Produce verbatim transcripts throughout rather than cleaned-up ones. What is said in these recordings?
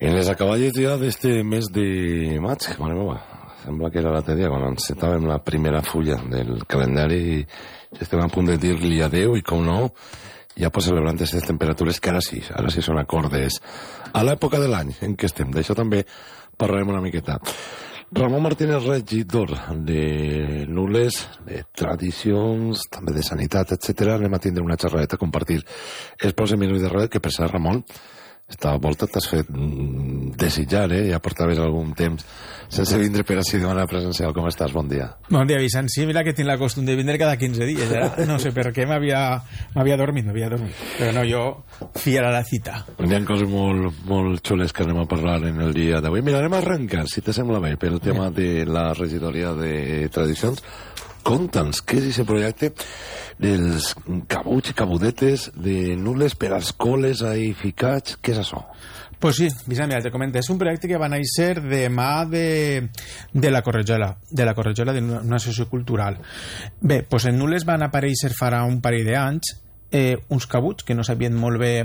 En les acaballes ja d'este mes de maig, mare meva, sembla que era l'altre dia quan encetàvem la primera fulla del calendari i estem a punt de dir-li adeu i, com no, ja pues celebrant aquestes temperatures que ara sí, ara sí són acordes a l'època de l'any en què estem. D'això també parlarem una miqueta. Ramon Martínez, regidor de Nules, de tradicions, també de sanitat, etcètera. Anem a tindre una xerradeta, a compartir els pocs minuts de res, que per cert, Ramon, esta volta t'has fet mm, desitjar, eh? Ja portaves algun temps sense vindre per així de manera presencial. Com estàs? Bon dia. Bon dia, Vicent. Sí, mira que tinc la costum de vindre cada quinze dies. Eh? No sé per què m'havia m'havia dormit, m'havia dormit. Però no, jo fiel a la cita. Hi ha coses molt, molt xules que anem a parlar en el dia d'avui. Mira, anem a arrencar, si te sembla bé, pel tema de la regidoria de tradicions. Conta'ns, què és aquest projecte dels cabuts i cabudetes de Nules per als col·les ahí ficats? Què és això? Pues sí, Vicent, mira, te comento, és un projecte que va néixer de mà de, de la Correjola, de la Correjola d'una associació cultural. Bé, pues en Nules van aparèixer farà un parell d'anys eh, uns cabuts que no sabien molt bé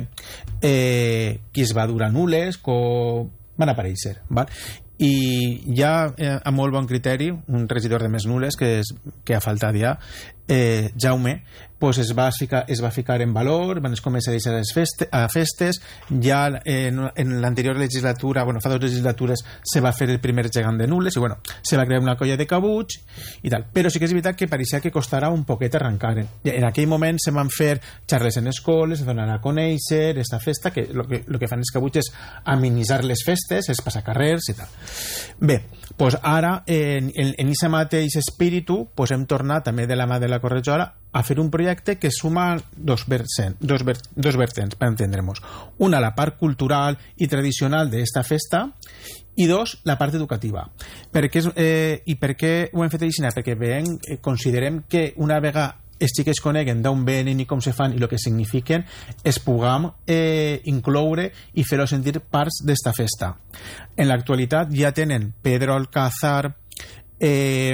eh, qui es va dur a Nules, com van aparèixer, val? I ja eh, a molt bon criteri un regidor de Més Nules que, és, que ha faltat ja, eh, Jaume, pues es, va ficar, es va ficar en valor, van començar a deixar les feste, a festes. Ja eh, en, en l'anterior legislatura, bueno, fa dues legislatures se va fer el primer gegant de Nules i bueno, se va crear una colla de cabuts i tal, però sí que és veritat que pareixia que costarà un poquet arrencar. En aquell moment se van fer xarles en escoles, se donar a conèixer esta festa, que el que, lo que fan els cabuts és amenitzar les festes, els passacarrers i tal. Bé, pues ara en aquest mateix espíritu pues hem tornat també de la mà de la Correjola a fer un projecte que suma dos, versen, dos, ver, dos vertents, per entendre'ns. Una, la part cultural i tradicional d'esta festa, i dos, la part educativa. Per què, eh, I per què ho hem fet així? Perquè veiem, eh, considerem que una vegada els xiquets coneguen d'on venen i com se fan i el que signifiquen, es puguem eh, incloure i fer-ho sentir parts d'esta festa. En l'actualitat ja tenen Pedro Alcázar, eh,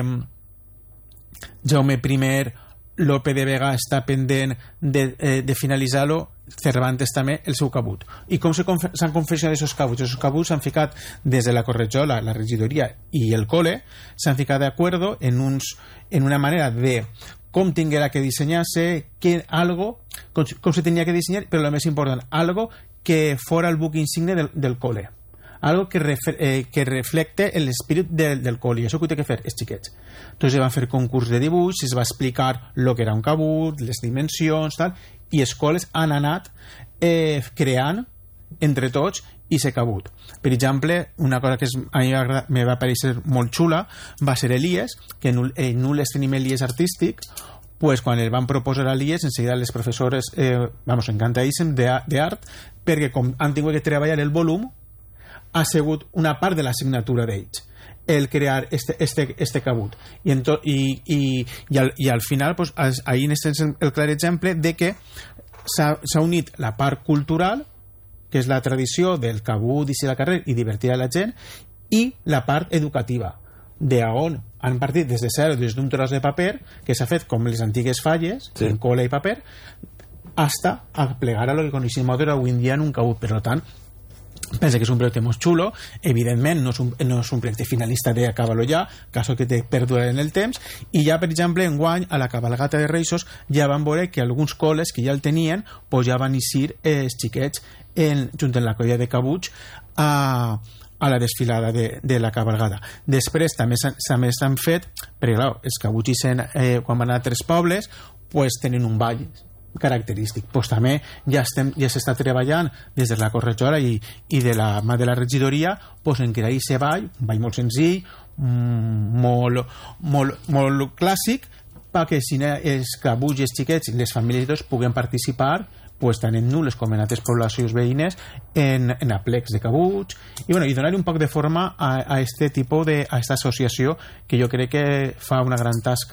Jaume I, Lope de Vega està pendent de, eh, de finalitzar-lo, Cervantes també, el seu cabut. I com s'han confe confeccionat aquests cabuts? Els cabuts s'han ficat des de la Correjola, la regidoria i el cole, s'han ficat d'acord en, uns, en una manera de com tinguera que dissenyar-se, que algo, com, com se tenia que dissenyar, però el més important, algo que fora el buc insigne del, del cole. Algo que, refer, eh, que reflecte l'espírit del, del col·le. I això que ho té que fer els xiquets. Entonces van fer concurs de dibuix, es va explicar el que era un cabut, les dimensions, tal, i els col·les han anat eh, creant entre tots i se cabut. Per exemple, una cosa que és, a mi me va parèixer molt xula va ser Elies, que en, en Nules tenim Elies artístic, pues quan el van proposar a l'I E S, enseguida les professores, eh, vamos, encantadíssim d'art, perquè com han tingut que treballar el volum, ha sigut una part de l'assignatura d'ells el crear este, este, este cabut i, en to, i, i, i, al, i al final pues, ahí és el clar exemple de que s'ha unit la part cultural, que és la tradició del cabut i la carrer i divertir a la gent, i la part educativa de on han partit des de zero, des d'un tros de paper que s'ha fet com les antigues falles, sí, en cola i paper, hasta a plegar a lo que coneixem avui en dia en un cabut. Per tant, pensa que és un projecte molt xulo, evidentment no és un, no és un projecte finalista d'acabar-lo ja, caso que te perdurar en el temps, i ja per exemple enguany a la cabalgata de Reis ja van veure que alguns col·les que ja el tenien pues ja van eixir eh, els xiquets en, junt amb la colla de cabuts a, a la desfilada de, de la cabalgada. Després també s'han fet, perquè clar, els cabuts eh, quan van a tres pobles pues tenen un ball característic, pues també ja estem ja s'està treballant des de la Correjola i, i de la mà de la regidoria pues en crear aquest ball, un ball molt senzill, molt, molt, molt clàssic, perquè si els cabuts i els xiquets i les famílies i tots puguen participar pues, tant en Nules com en altres poblacions veïnes en, en aplecs de cabuts i, bueno, i donar un poc de forma a, a este tipus de, a esta associació que jo crec que fa una gran tasca